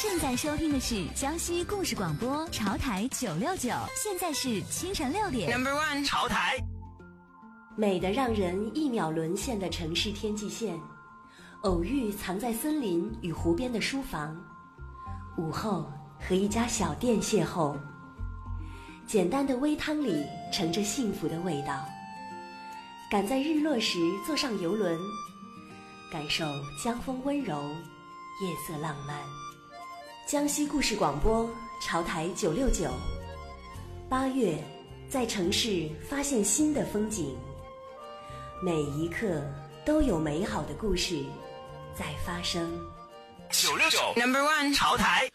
正在收听的是江西故事广播潮台969，现在是清晨6点。 Number one， 潮台。 美得让人一秒沦陷的城市天际线，偶遇藏在森林与湖边的书房，午后和一家小店邂逅，简单的微汤里盛着幸福的味道。赶在日落时坐上游轮，感受江风温柔，夜色浪漫。江西故事广播潮台969，8月在城市发现新的风景，每一刻都有美好的故事在发生。 969 Number one， 潮台。